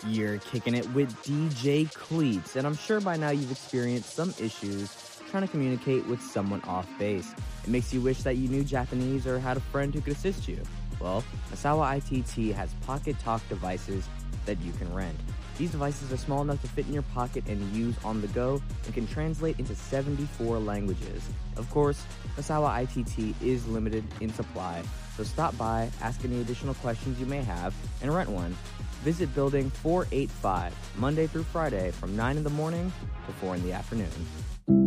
You're kicking it with DJ Cleats, and I'm sure by now you've experienced some issues trying to communicate with someone off base. It makes you wish that you knew Japanese or had a friend who could assist you. Well, Masawa ITT has Pocket Talk devices that you can rent. These devices are small enough to fit in your pocket and use on the go and can translate into 74 languages. Of course, Masawa ITT is limited in supply, so stop by, ask any additional questions you may have, and rent one. Visit Building 485, Monday through Friday from 9 in the morning to 4 in the afternoon.